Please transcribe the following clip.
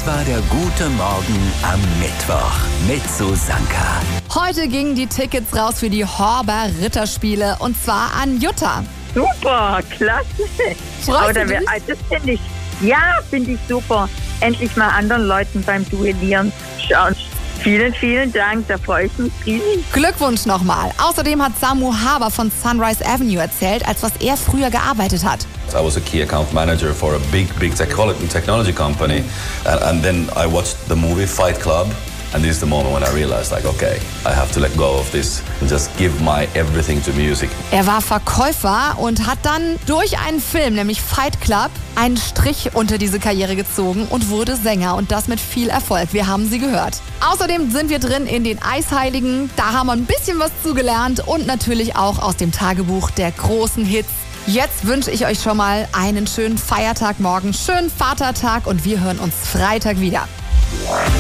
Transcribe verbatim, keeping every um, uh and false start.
war der gute Morgen am Mittwoch mit Susanka. Heute gingen die Tickets raus für die Horber Ritterspiele und zwar an Jutta. Super, klasse. Freust Oder du wer- dich? Das finde ich, ja, finde ich super. Endlich mal anderen Leuten beim Duellieren schauen. Vielen, vielen Dank, da freue ich mich riesig. Glückwunsch nochmal. Außerdem hat Samu Haber von Sunrise Avenue erzählt, als was er früher gearbeitet hat. I was a key account manager for a big, big technology technology company, and, and then I watched the movie Fight Club, and this is the moment when I realized, like, okay, I have to let go of this and just give my everything to music. Er war Verkäufer und hat dann durch einen Film, nämlich Fight Club, einen Strich unter diese Karriere gezogen und wurde Sänger und das mit viel Erfolg. Wir haben sie gehört. Außerdem sind wir drin in den Eisheiligen. Da haben wir ein bisschen was zugelernt und natürlich auch aus dem Tagebuch der großen Hits. Jetzt wünsche ich euch schon mal einen schönen Feiertag morgen, schönen Vatertag und wir hören uns Freitag wieder.